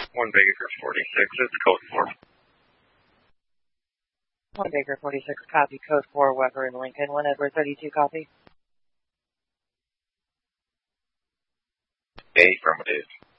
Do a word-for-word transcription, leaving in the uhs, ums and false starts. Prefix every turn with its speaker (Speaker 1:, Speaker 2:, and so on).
Speaker 1: one Baker forty-six, it's code four.
Speaker 2: one Baker forty-six, copy, code four, Weber and Lincoln, one Edward thirty-two, copy.
Speaker 1: A, affirmative.